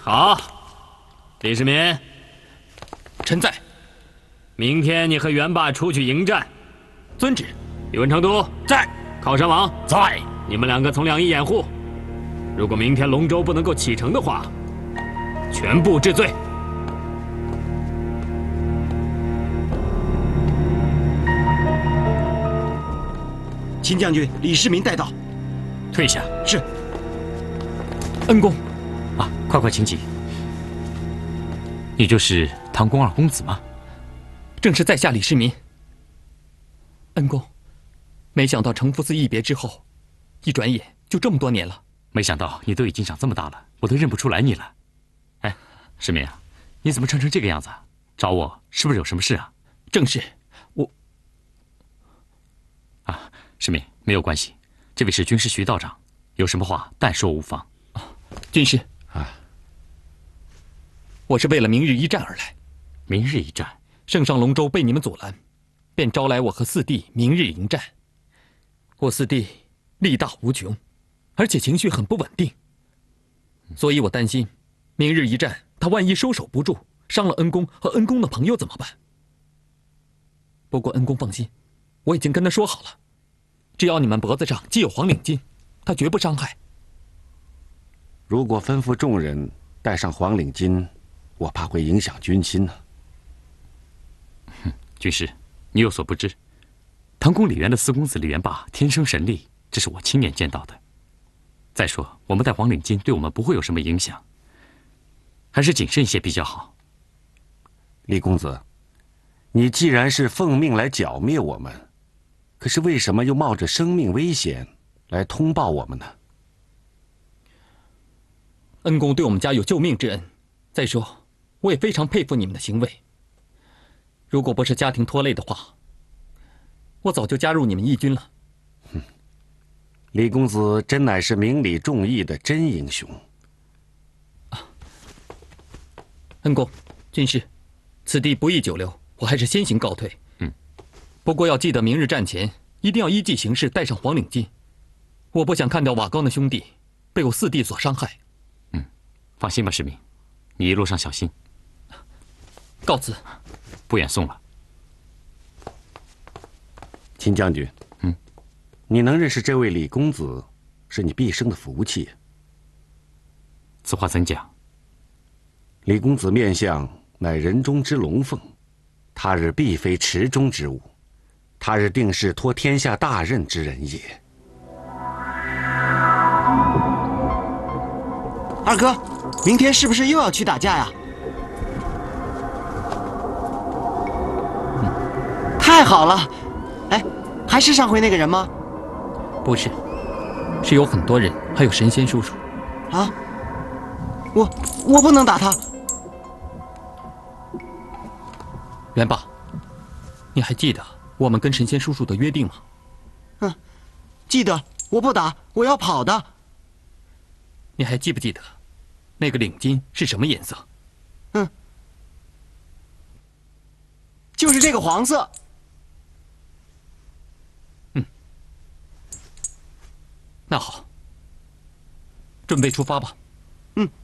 好，李世民， 臣在。 明天你和元霸出去迎战。 遵旨。 宇文成都在。 靠山王在。 你们两个从两翼掩护。如果明天龙舟不能够启程的话，全部治罪。 秦将军，李世民带到。 退下。 是。 恩公， 啊，快请起。你就是唐宫二公子吗？ 正是在下李世民。恩公，没想到程福寺一别之后，一转眼就这么多年了。 没想到你都已经长这么大了，我都认不出来你了。哎，世民啊，你怎么穿成这个样子？找我是不是有什么事啊？ 正是，我…… 啊，世民没有关系，这位是军师徐道长，有什么话但说无妨。 军师啊，我是为了明日一战而来。 明日一战， 圣上龙舟被你们阻拦，便招来我和四弟明日迎战。我四弟力大无穷，而且情绪很不稳定，所以我担心明日一战他万一收手不住，伤了恩公和恩公的朋友怎么办？不过恩公放心，我已经跟他说好了，只要你们脖子上系有黄领巾，他绝不伤害。 如果吩咐众人戴上黄领巾，我怕会影响军心呢。 军师，你有所不知，唐宫李渊的四公子李元霸天生神力，这是我亲眼见到的。再说，我们戴黄领巾对我们不会有什么影响，还是谨慎一些比较好。 李公子，你既然是奉命来剿灭我们，可是为什么又冒着生命危险来通报我们呢？ 恩公对我们家有救命之恩，再说，我也非常佩服你们的行为。如果不是家庭拖累的话，我早就加入你们义军了。 李公子真乃是明理重义的真英雄。 恩公，军师，此地不宜久留，我还是先行告退。不过要记得明日战前一定要依计行事，戴上黄领巾。我不想看到瓦岗的兄弟被我四弟所伤害。 放心吧，世民，你一路上小心。 告辞。 不远送了。 秦将军，你能认识这位李公子，是你毕生的福气。 此话怎讲？ 李公子面相乃人中之龙凤，他日必非池中之物，他日定是托天下大任之人也。 二哥，明天是不是又要去打架呀？太好了！哎，还是上回那个人吗？ 不是，是有很多人，还有神仙叔叔。 啊！我不能打他。 元霸，你还记得我们跟神仙叔叔的约定吗？ 记得，我不打，我要跑的。 你还记不记得那个领巾是什么颜色？ 就是这个黄色。 那好，准备出发吧。